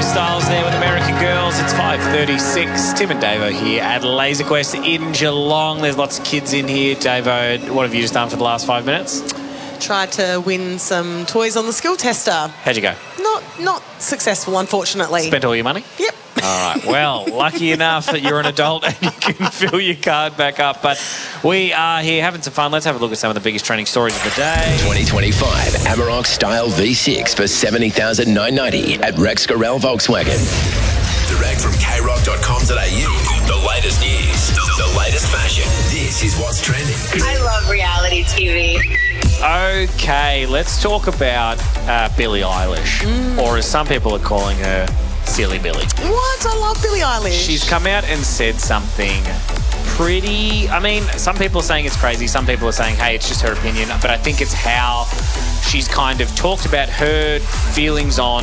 Styles there with American Girls. It's 5:36. Tim and Davo here at Laser Quest in Geelong. There's lots of kids in here. Davo, what have you just done for the last 5 minutes? Tried to win some toys on the skill tester. How'd you go? Not successful, unfortunately. Spent all your money? Yep. All right. Well, lucky enough that you're an adult and you can fill your card back up. But we are here having some fun. Let's have a look at some of the biggest trending stories of the day. 2025 Amarok Style V6 for $70,990 at Rex Gorell Volkswagen. Direct from krock.com.au. The latest news, the latest fashion. This is what's trending. I love reality TV. Okay, let's talk about Billie Eilish, or as some people are calling her, Silly Billy. What? I love Billie Eilish. She's come out and said something pretty... I mean, some people are saying it's crazy. Some people are saying, hey, it's just her opinion. But I think it's how she's kind of talked about her feelings on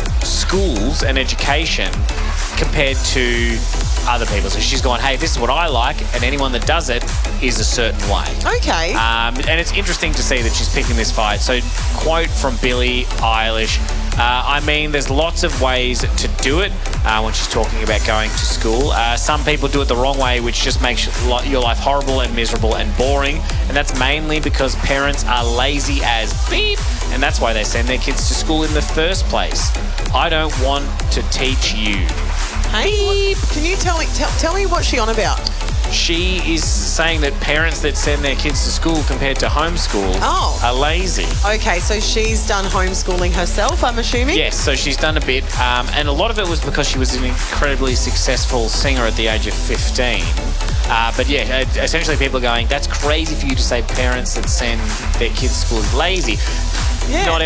schools and education compared to other people. So she's gone, hey, this is what I like, and anyone that does it is a certain way. Okay. And it's interesting to see that she's picking this fight. So, quote from Billie Eilish. I mean, there's lots of ways to do it when she's talking about going to school. Some people do it the wrong way, which just makes your life horrible and miserable and boring. And that's mainly because parents are lazy as beep, and that's why they send their kids to school in the first place. I don't want to teach you. Hey, can you tell me what's she on about? She is saying that parents that send their kids to school compared to homeschool are lazy. Okay, so she's done homeschooling herself, I'm assuming? Yes, so she's done a bit. And a lot of it was because she was an incredibly successful singer at the age of 15. But yeah, essentially people are going, that's crazy for you to say parents that send their kids to school is lazy. Yeah. Not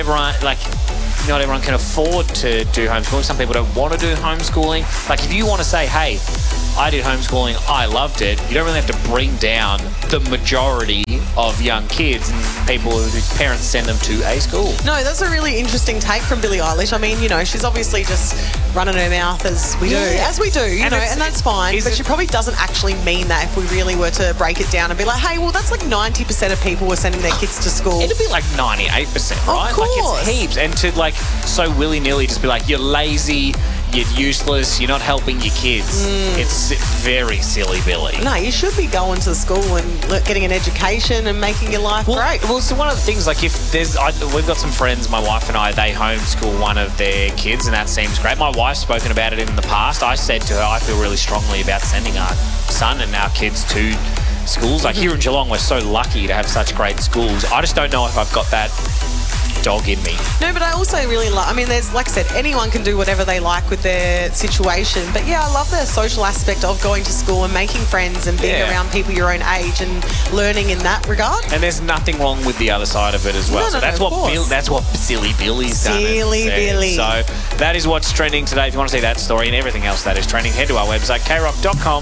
everyone can afford to do homeschooling. Some people don't want to do homeschooling. Like, if you want to say, hey, I did homeschooling, I loved it, you don't really have to bring down the majority of young kids and people whose parents send them to a school. No, that's a really interesting take from Billie Eilish. I mean, you know, she's obviously just running her mouth as we do, and that's fine. But she probably doesn't actually mean that if we really were to break it down and be like, hey, well, that's like 90% of people were sending their kids to school. It'd be like 98%, right? Of course. Like, it's heaps. And to, like, so willy-nilly just be like, you're lazy, you're useless, you're not helping your kids. It's very silly, Billy. No, you should be going to school and getting an education and making your life great. Well, so one of the things, like, if there's... we've got some friends, my wife and I, they homeschool one of their kids, and that seems great. My wife's spoken about it in the past. I said to her, I feel really strongly about sending our son and our kids to schools. Like, here in Geelong, we're so lucky to have such great schools. I just don't know if I've got that dog in me. No, but I also really like, I mean, there's, like I said, anyone can do whatever they like with their situation. But yeah, I love the social aspect of going to school and making friends and being around people your own age and learning in that regard. And there's nothing wrong with the other side of it as well. No, that's what Silly Billy's done. Silly Billy. So that is what's trending today. If you want to see that story and everything else that is trending, head to our website, krock.com.au.